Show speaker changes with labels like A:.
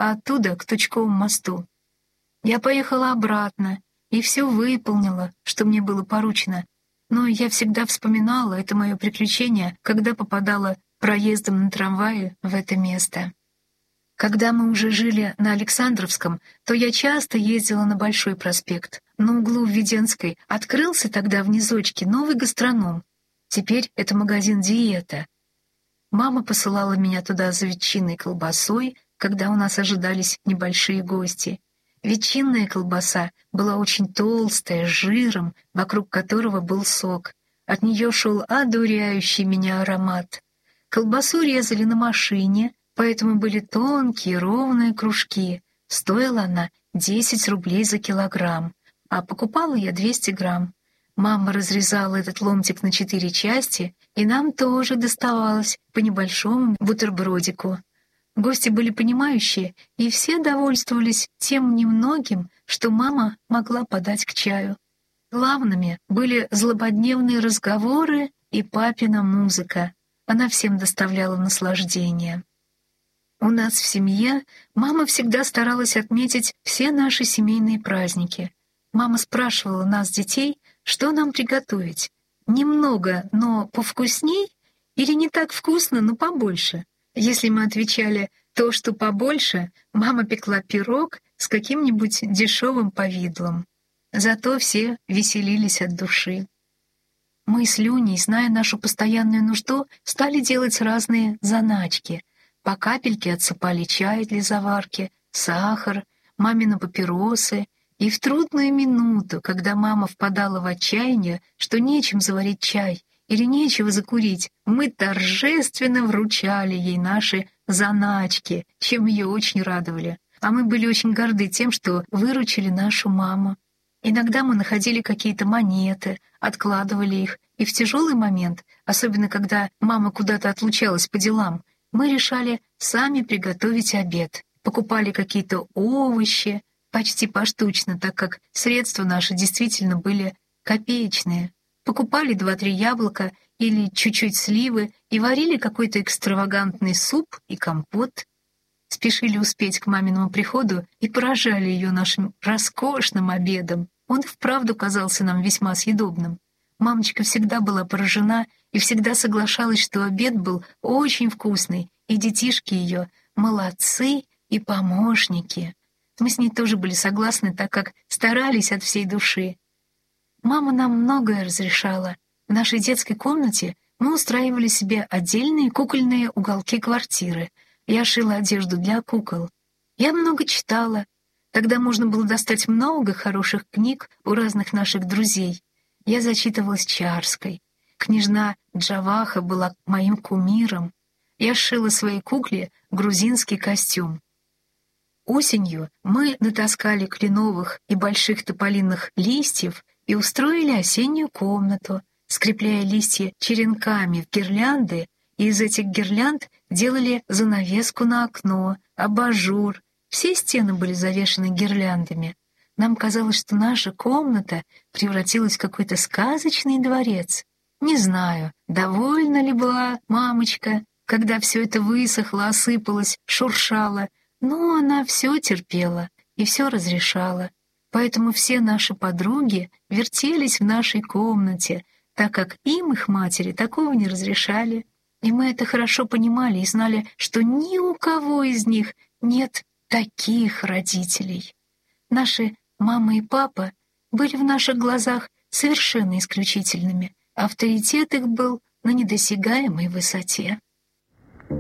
A: а оттуда к Тучковому мосту. Я поехала обратно и все выполнила, что мне было поручено, но я всегда вспоминала это мое приключение, когда попадала проездом на трамвае в это место. Когда мы уже жили на Александровском, то я часто ездила на Большой проспект. На углу Введенской открылся тогда в низочке новый гастроном. Теперь это магазин «Диета». Мама посылала меня туда за ветчиной и колбасой, когда у нас ожидались небольшие гости. Ветчинная колбаса была очень толстая, с жиром, вокруг которого был сок. От нее шел одуряющий меня аромат. Колбасу резали на машине, поэтому были тонкие, ровные кружки. Стоила она 10 рублей за килограмм, а покупала я 200 грамм. Мама разрезала этот ломтик на 4 части, и нам тоже доставалось по небольшому бутербродику. Гости были понимающие, и все довольствовались тем немногим, что мама могла подать к чаю. Главными были злободневные разговоры и папина музыка. Она всем доставляла наслаждение. У нас в семье мама всегда старалась отметить все наши семейные праздники. Мама спрашивала нас, детей, что нам приготовить. Немного, но повкусней, или не так вкусно, но побольше. Если мы отвечали «то, что побольше», мама пекла пирог с каким-нибудь дешевым повидлом. Зато все веселились от души. Мы с Люней, зная нашу постоянную нужду, стали делать разные заначки. По капельке отсыпали чай для заварки, сахар, мамины папиросы, и в трудную минуту, когда мама впадала в отчаяние, что нечем заварить чай или нечего закурить, мы торжественно вручали ей наши заначки, чем ее очень радовали. А мы были очень горды тем, что выручили нашу маму. Иногда мы находили какие-то монеты, откладывали их, и в тяжелый момент, особенно когда мама куда-то отлучалась по делам, мы решали сами приготовить обед, покупали какие-то овощи, почти поштучно, так как средства наши действительно были копеечные. Покупали 2-3 яблока или чуть-чуть сливы и варили какой-то экстравагантный суп и компот. Спешили успеть к маминому приходу и поражали ее нашим роскошным обедом. Он вправду казался нам весьма съедобным. Мамочка всегда была поражена и всегда соглашалась, что обед был очень вкусный, и детишки ее молодцы и помощники. Мы с ней тоже были согласны, так как старались от всей души. Мама нам многое разрешала. В нашей детской комнате мы устраивали себе отдельные кукольные уголки квартиры. Я шила одежду для кукол. Я много читала. Тогда можно было достать много хороших книг у разных наших друзей. Я зачитывалась Чарской. Княжна Джаваха была моим кумиром. Я сшила своей кукле грузинский костюм. Осенью мы натаскали кленовых и больших тополиных листьев и устроили осеннюю комнату, скрепляя листья черенками в гирлянды, и из этих гирлянд делали занавеску на окно, абажур. Все стены были завешаны гирляндами. Нам казалось, что наша комната превратилась в какой-то сказочный дворец. Не знаю, довольна ли была мамочка, когда все это высохло, осыпалось, шуршало, но она все терпела и все разрешала. Поэтому все наши подруги вертелись в нашей комнате, так как им их матери такого не разрешали. И мы это хорошо понимали и знали, что ни у кого из них нет таких родителей. Наши мама и папа были в наших глазах совершенно исключительными. Авторитет их был на недосягаемой высоте.